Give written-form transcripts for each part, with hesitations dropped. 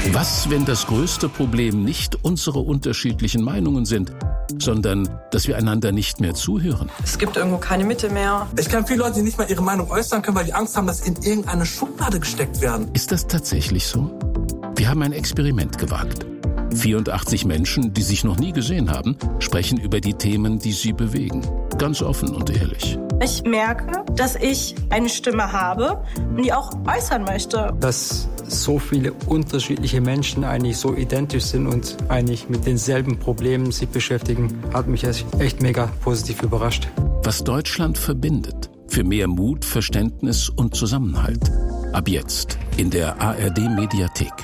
Was, wenn das größte Problem nicht unsere unterschiedlichen Meinungen sind, sondern dass wir einander nicht mehr zuhören? Es gibt irgendwo keine Mitte mehr. Ich kenne viele Leute, die nicht mal ihre Meinung äußern können, weil die Angst haben, dass sie in irgendeine Schublade gesteckt werden. Ist das tatsächlich so? Wir haben ein Experiment gewagt. 84 Menschen, die sich noch nie gesehen haben, sprechen über die Themen, die sie bewegen. Ganz offen und ehrlich. Ich merke, dass ich eine Stimme habe und die auch äußern möchte. Dass so viele unterschiedliche Menschen eigentlich so identisch sind und eigentlich mit denselben Problemen sich beschäftigen, hat mich echt mega positiv überrascht. Was Deutschland verbindet. Für mehr Mut, Verständnis und Zusammenhalt. Ab jetzt in der ARD-Mediathek.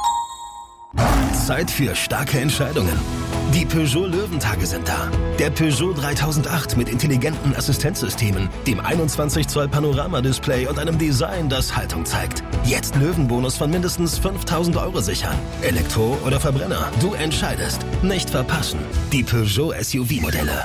Zeit für starke Entscheidungen. Die Peugeot Löwentage sind da. Der Peugeot 3008 mit intelligenten Assistenzsystemen, dem 21 Zoll Panoramadisplay und einem Design, das Haltung zeigt. Jetzt Löwenbonus von mindestens 5.000 € sichern. Elektro oder Verbrenner, du entscheidest. Nicht verpassen. Die Peugeot SUV-Modelle.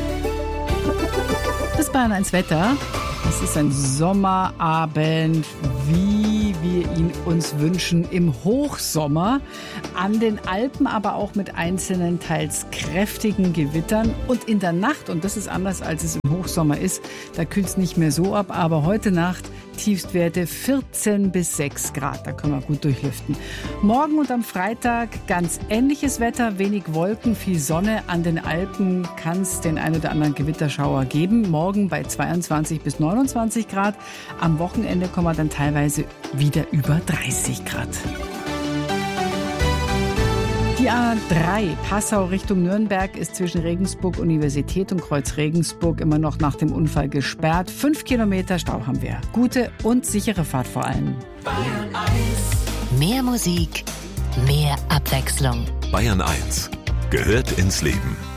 Das Bayern 1 Wetter. Es ist ein Sommerabend, wie wir ihn uns wünschen, im Hochsommer. An den Alpen aber auch mit einzelnen, teils kräftigen Gewittern. Und in der Nacht, und das ist anders als es im Hochsommer ist, da kühlt es nicht mehr so ab, aber heute Nacht Tiefstwerte 14 bis 6 Grad. Da können wir gut durchlüften. Morgen und am Freitag ganz ähnliches Wetter, wenig Wolken, viel Sonne. An den Alpen kann es den ein oder anderen Gewitterschauer geben. Morgen bei 22 bis 29 Grad. Am Wochenende kommen wir dann teilweise wieder über 30 Grad. Die A3 Passau Richtung Nürnberg ist zwischen Regensburg Universität und Kreuz Regensburg immer noch nach dem Unfall gesperrt. 5 Kilometer Stau haben wir. Gute und sichere Fahrt vor allem. Bayern 1. Mehr Musik, mehr Abwechslung. Bayern 1 gehört ins Leben.